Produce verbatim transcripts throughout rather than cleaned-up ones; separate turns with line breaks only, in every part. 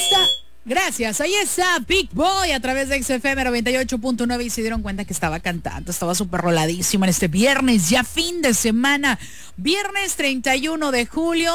está. Gracias, ahí está Big Boy a través de X F M noventa y ocho punto nueve y se dieron cuenta que estaba cantando, estaba súper roladísimo en este viernes, ya fin de semana, viernes treinta y uno de julio,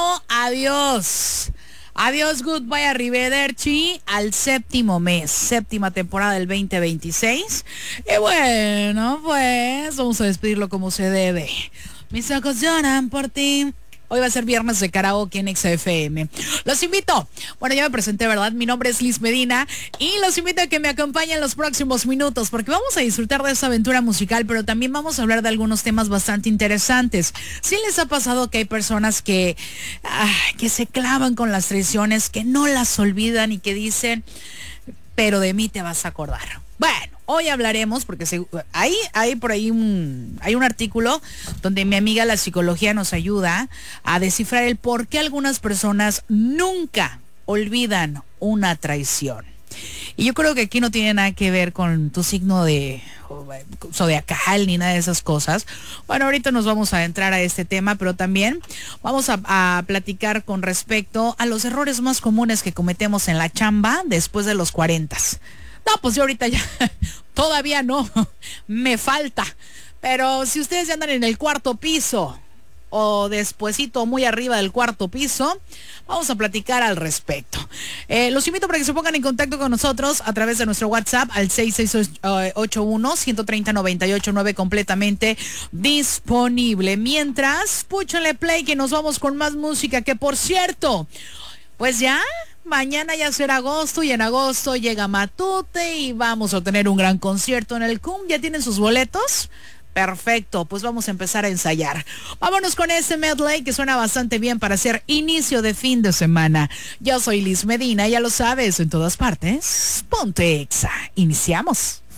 adiós. Adiós, goodbye, arrivederci al séptimo mes, séptima temporada del veinte veintiséis. Y bueno, pues vamos a despedirlo como se debe. Mis ojos lloran por ti. Hoy va a ser viernes de karaoke en X F M. Los invito, bueno, ya me presenté, ¿verdad? Mi nombre es Liz Medina y los invito a que me acompañen en los próximos minutos porque vamos a disfrutar de esta aventura musical, pero también vamos a hablar de algunos temas bastante interesantes. ¿Sí les ha pasado que hay personas que, ah, que se clavan con las traiciones, que no las olvidan y que dicen, pero de mí te vas a acordar? Bueno, hoy hablaremos, porque se, hay, hay por ahí un, hay un artículo donde mi amiga la psicología nos ayuda a descifrar el por qué algunas personas nunca olvidan una traición. Y yo creo que aquí no tiene nada que ver con tu signo de zodiacal ni nada de esas cosas. Bueno, ahorita nos vamos a entrar a este tema, pero también vamos a, a platicar con respecto a los errores más comunes que cometemos en la chamba después de los cuarenta. No, pues yo ahorita ya, todavía no, me falta. Pero si ustedes ya andan en el cuarto piso o despuesito muy arriba del cuarto piso, vamos a platicar al respecto. Eh, los invito para que se pongan en contacto con nosotros a través de nuestro WhatsApp al seis seis ocho uno, uno tres cero, nueve ocho nueve, completamente disponible. Mientras, púchenle play que nos vamos con más música, que por cierto, pues ya... mañana ya será agosto y en agosto llega Matute y vamos a tener un gran concierto en el C U M. ¿Ya tienen sus boletos? Perfecto, pues vamos a empezar a ensayar. Vámonos con ese medley que suena bastante bien para hacer inicio de fin de semana. Yo soy Liz Medina, ya lo sabes, en todas partes. Ponte Exa. Iniciamos.